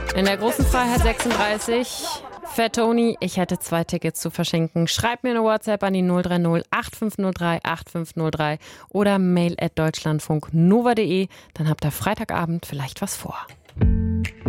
In der großen Freiheit 36, Fat Tony, ich hätte 2 Tickets zu verschenken. Schreibt mir eine WhatsApp an die 030 8503 8503 oder mail@deutschlandfunknova.de. Dann habt ihr Freitagabend vielleicht was vor.